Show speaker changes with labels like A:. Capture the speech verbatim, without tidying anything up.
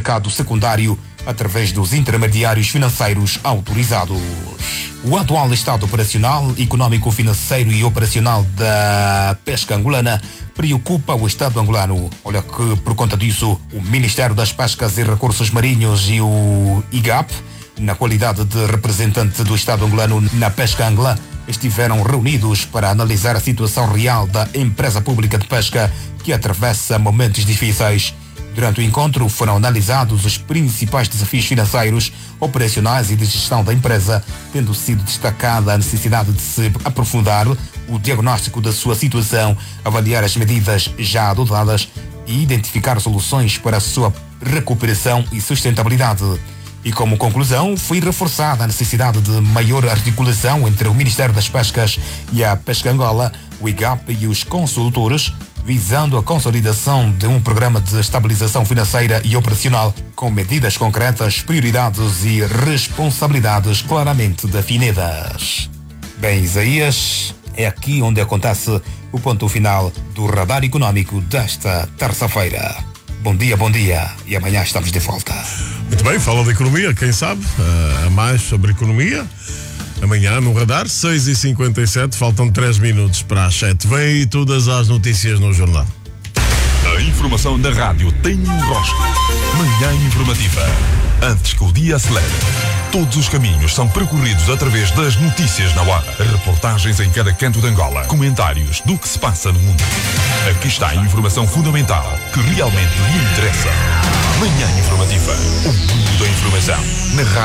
A: mercado secundário através dos intermediários financeiros autorizados. O atual estado operacional, econômico, financeiro e operacional da pesca angolana preocupa o Estado angolano. Olha que, por conta disso, o Ministério das Pescas e Recursos Marinhos e o I G A P, na qualidade de representante do Estado angolano na pesca angolana, estiveram reunidos para analisar a situação real da empresa pública de pesca que atravessa momentos difíceis. Durante o encontro foram analisados os principais desafios financeiros, operacionais e de gestão da empresa, tendo sido destacada a necessidade de se aprofundar o diagnóstico da sua situação, avaliar as medidas já adotadas e identificar soluções para a sua recuperação e sustentabilidade. E como conclusão, foi reforçada a necessidade de maior articulação entre o Ministério das Pescas e a Pesca Angola, o I G A P e os consultores, visando a consolidação de um programa de estabilização financeira e operacional com medidas concretas, prioridades e responsabilidades claramente definidas. Bem, Isaías, é aqui onde acontece o ponto final do Radar Econômico desta terça-feira. Bom dia, bom dia, e amanhã estamos de volta.
B: Muito bem, fala de economia, quem sabe, uh, a mais sobre economia. Amanhã no Radar, seis e cinquenta e sete, faltam três minutos para as sete. Vem aí todas as notícias no jornal.
C: A informação da rádio tem um rosto. Manhã informativa. Antes que o dia acelere, todos os caminhos são percorridos através das notícias na hora. Reportagens em cada canto de Angola. Comentários do que se passa no mundo. Aqui está a informação fundamental que realmente lhe interessa. Manhã informativa. O mundo da informação. Na rádio.